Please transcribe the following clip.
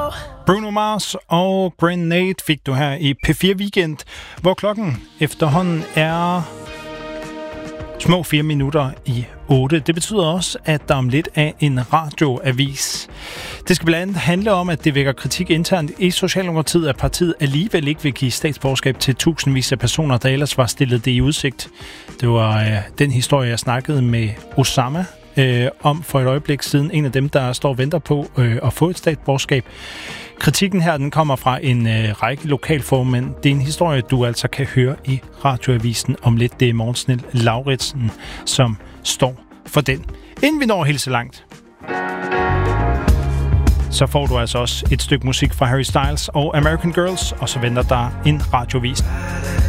Bruno Mars og Grenade fik du her i P4 Weekend, hvor klokken efterhånden er små 4 minutter i 8. Det betyder også, at der om lidt er en radioavis. Det skal blandt andet handle om, at det vækker kritik internt i Socialdemokratiet, at partiet alligevel ikke vil give statsborgerskab til tusindvis af personer, der ellers var stillet det i udsigt. Det var den historie, jeg snakkede med Osama om for et øjeblik siden. En af dem, der står og venter på at få et statsborgerskab. Kritikken her, den kommer fra en række lokalformænd. Det er en historie, du altså kan høre i radioavisen om lidt. Det er Mortensnild Lauritsen, som står for den. Inden vi når helt så langt, så får du altså også et stykke musik fra Harry Styles og American Girls, og så venter der en radioavis.